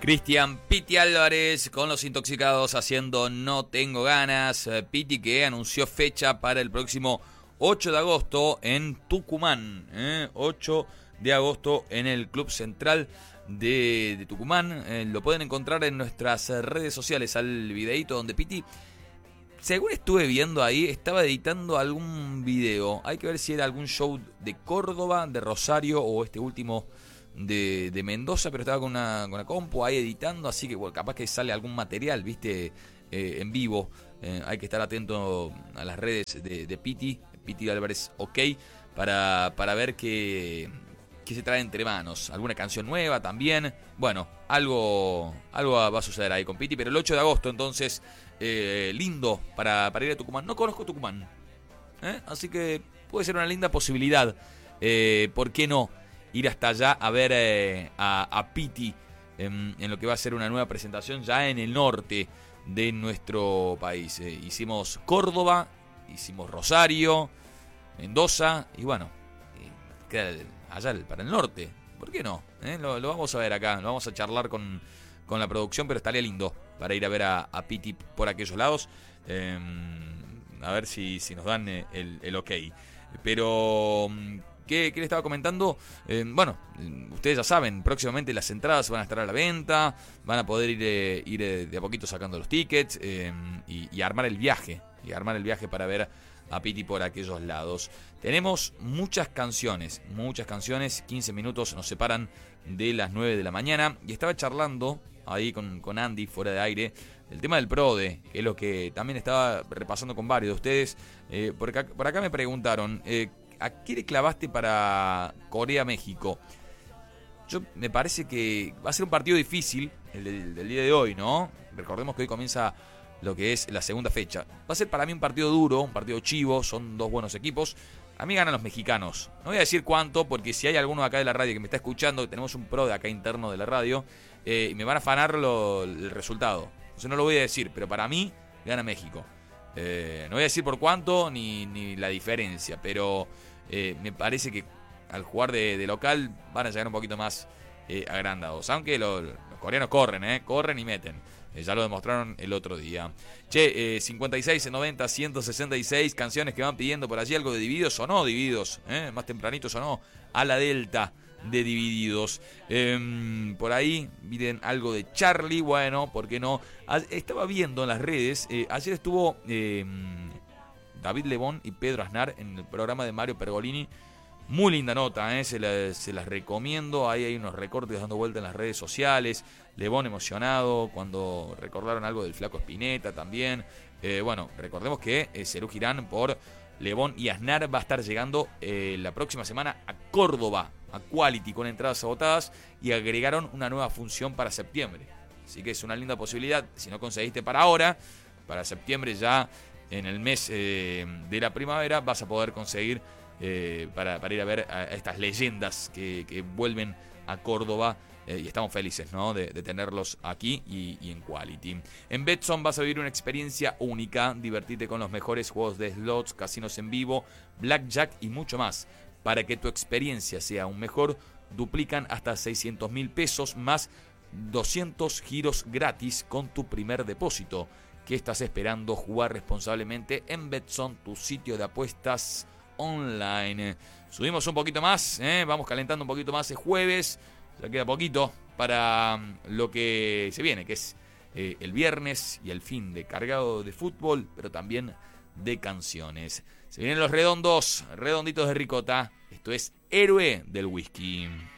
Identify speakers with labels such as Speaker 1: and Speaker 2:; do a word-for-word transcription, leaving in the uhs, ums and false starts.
Speaker 1: Cristian Piti Álvarez con los intoxicados haciendo No Tengo Ganas. Piti que anunció fecha para el próximo ocho de agosto en Tucumán. ¿eh? ocho de agosto en el Club Central de, de Tucumán. Eh, lo pueden encontrar en nuestras redes sociales al videíto donde Piti, según estuve viendo ahí, estaba editando algún video. Hay que ver si era algún show de Córdoba, de Rosario o este último de, de Mendoza, pero estaba con una, con una compu ahí editando, así que bueno, capaz que sale algún material, viste, eh, en vivo. Eh, hay que estar atento a las redes de, de Piti, Piti Álvarez OK, para, para ver qué, qué se trae entre manos. Alguna canción nueva también. Bueno, algo, algo va a suceder ahí con Piti, pero el ocho de agosto entonces, eh, lindo para, para ir a Tucumán. No conozco Tucumán, ¿eh? Así que puede ser una linda posibilidad. Eh, ¿Por qué no? Ir hasta allá a ver eh, a, a Piti en, en lo que va a ser una nueva presentación ya en el norte de nuestro país. Eh, hicimos Córdoba, hicimos Rosario, Mendoza y bueno, eh, queda allá para el norte. ¿Por qué no? ¿Eh? Lo, lo vamos a ver acá, lo vamos a charlar con, con la producción, pero estaría lindo para ir a ver a, a Piti por aquellos lados. Eh, a ver si, si nos dan el, el ok. Pero ¿Qué, ¿Qué le estaba comentando? Eh, bueno, ustedes ya saben, próximamente las entradas van a estar a la venta, van a poder ir, eh, ir eh, de a poquito sacando los tickets eh, y, y armar el viaje, y armar el viaje para ver a Piti por aquellos lados. Tenemos muchas canciones, muchas canciones, quince minutos nos separan de las nueve de la mañana, y estaba charlando ahí con, con Andy fuera de aire el tema del PRODE, que es lo que también estaba repasando con varios de ustedes. Eh, por, acá, por acá me preguntaron, eh, ¿a qué le clavaste para Corea-México? Yo me parece que va a ser un partido difícil el del, del día de hoy, ¿no? Recordemos que hoy comienza lo que es la segunda fecha. Va a ser para mí un partido duro, un partido chivo, son dos buenos equipos. A mí ganan los mexicanos. No voy a decir cuánto, porque si hay alguno acá de la radio que me está escuchando, tenemos un pro de acá interno de la radio, eh, y me van a afanar lo, el resultado. Entonces no lo voy a decir, pero para mí gana México. Eh, no voy a decir por cuánto ni, ni la diferencia, pero eh, me parece que al jugar de, de local van a llegar un poquito más eh, agrandados. Aunque lo, los coreanos corren, eh, corren y meten. Eh, ya lo demostraron el otro día. Che, eh, cincuenta y seis, noventa, ciento sesenta y seis canciones que van pidiendo por allí. Algo de Divididos o no Divididos, eh, más tempranito o no, a la Delta de Divididos. Eh, por ahí miren algo de Charlie, bueno, ¿por qué no? A- estaba viendo en las redes, eh, ayer estuvo eh, David Lebón y Pedro Aznar en el programa de Mario Pergolini. Muy linda nota, ¿eh? se, la, se las recomiendo. Ahí hay unos recortes dando vuelta en las redes sociales. Lebón emocionado cuando recordaron algo del Flaco Spinetta también. Eh, bueno, recordemos que eh, Serú Girán por Lebón y Aznar va a estar llegando eh, la próxima semana a Córdoba, a Quality, con entradas agotadas, y agregaron una nueva función para septiembre. Así que es una linda posibilidad. Si no conseguiste para ahora, para septiembre ya en el mes eh, de la primavera vas a poder conseguir eh, para, para ir a ver a estas leyendas que, que vuelven a Córdoba. Eh, y estamos felices, ¿no?, de, de tenerlos aquí y, y en Quality. En Betson vas a vivir una experiencia única. Divertirte con los mejores juegos de slots, casinos en vivo, blackjack y mucho más. Para que tu experiencia sea aún mejor, duplican hasta seiscientos mil pesos más doscientos giros gratis con tu primer depósito. ¿Qué estás esperando? Jugar responsablemente en Betson, tu sitio de apuestas online. Subimos un poquito más, ¿eh? Vamos calentando un poquito más. Es jueves. Ya queda poquito para lo que se viene, que es eh, el viernes y el fin de cargado de fútbol, pero también de canciones. Se vienen los redondos, redonditos de ricota. Esto es Héroe del Whisky.